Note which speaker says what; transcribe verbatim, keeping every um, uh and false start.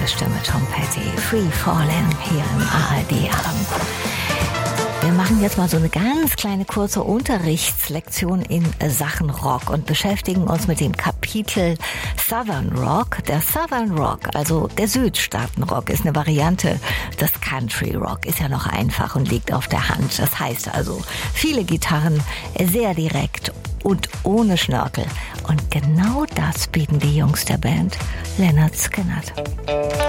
Speaker 1: Stimme Tom Petty, Free Falling hier im A R D-Abend. Wir machen jetzt mal so eine ganz kleine kurze Unterrichtslektion in Sachen Rock und beschäftigen uns mit dem Kapitel Southern Rock. Der Southern Rock, also der Südstaaten-Rock, ist eine Variante des Country Rock. Ist ja noch einfach und liegt auf der Hand. Das heißt also, viele Gitarren, sehr direkt und ohne Schnörkel. Und genau das bieten die Jungs der Band Lynyrd Skynyrd.